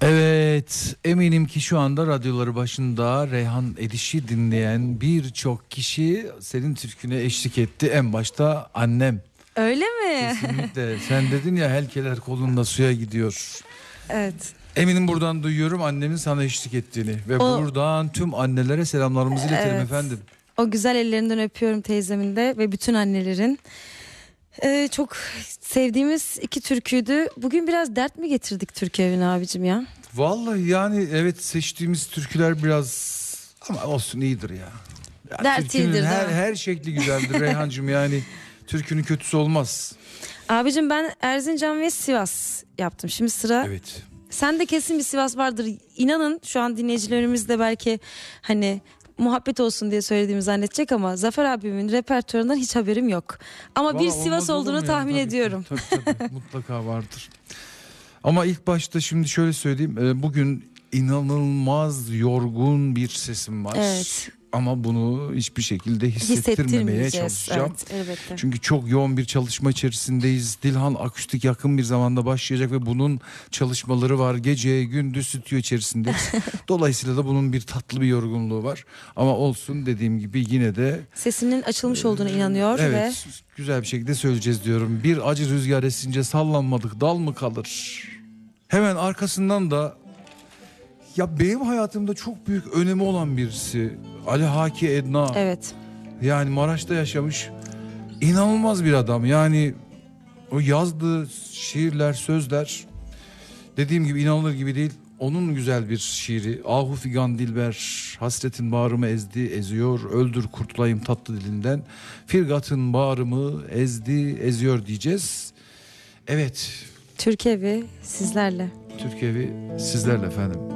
Evet, eminim ki şu anda radyoları başında Reyhan Ediş'i dinleyen birçok kişi senin türküne eşlik etti. En başta annem. Öyle mi? Kesinlikle. Sen dedin ya, helkeler kolunda suya gidiyor. Evet. Eminim buradan duyuyorum annemin sana eşlik ettiğini. Ve buradan tüm annelere selamlarımızı iletelim efendim. O güzel ellerinden öpüyorum teyzemin de ve bütün annelerin. Çok sevdiğimiz iki türküydü. Bugün biraz dert mi getirdik türkü evine abicim ya? Vallahi yani evet, seçtiğimiz türküler biraz ama olsun, iyidir ya. Dert Türkünün iyidir, her şekli güzeldir Reyhancığım, yani türkünün kötüsü olmaz. Abicim ben Erzincan ve Sivas yaptım. Şimdi sıra. Evet. Sen de kesin bir Sivas vardır. İnanın şu an dinleyicilerimiz de belki hani muhabbet olsun diye söylediğimi zannedecek ama Zafer abimin repertuarından hiç haberim yok. Ama Vallahi bir Sivas olduğunu tahmin ediyorum. Tabii mutlaka vardır. Ama ilk başta şimdi şöyle söyleyeyim. Bugün inanılmaz yorgun bir sesim var. Evet. Ama bunu hiçbir şekilde hissettirmemeye çalışacağım. Evet, elbette. Çünkü çok yoğun bir çalışma içerisindeyiz. Dilhan Akustik yakın bir zamanda başlayacak ve bunun çalışmaları var. Gece gündüz stüdyo içerisindeyiz. Dolayısıyla da bunun bir tatlı bir yorgunluğu var. Ama olsun, dediğim gibi yine de Sesinin açılmış olduğuna inanıyor evet, ve güzel bir şekilde söyleyeceğiz diyorum. Bir acı rüzgar esince sallanmadık dal mı kalır? Hemen arkasından da ya benim hayatımda çok büyük önemi olan birisi Ali Haki Edna. evet. Yani Maraş'ta yaşamış inanılmaz bir adam. Yani o yazdığı şiirler, sözler, dediğim gibi inanılır gibi değil. Onun güzel bir şiiri. Ahu figan dilber, hasretin bağrımı ezdi, eziyor. Öldür kurtulayım tatlı dilinden. Firgatın bağrımı ezdi, eziyor diyeceğiz. Evet. Türk evi sizlerle. Türk evi sizlerle efendim.